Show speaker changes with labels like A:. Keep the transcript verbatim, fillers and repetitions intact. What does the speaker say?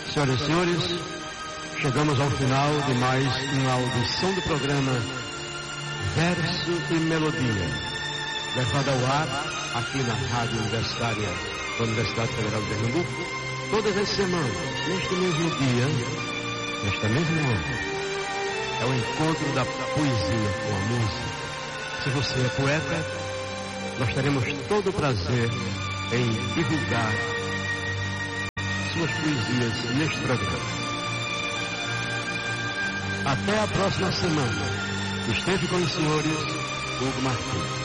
A: Senhoras e senhores, chegamos ao final de mais uma audição do programa Verso e Melodia, levado ao ar aqui na Rádio Universitária da Universidade Federal de Pernambuco, todas as semanas, neste mesmo dia, nesta mesma hora. É o encontro da poesia com a música. Se você é poeta, nós teremos todo o prazer em divulgar suas poesias neste programa. Até a próxima semana. Esteve com os senhores Hugo Martins.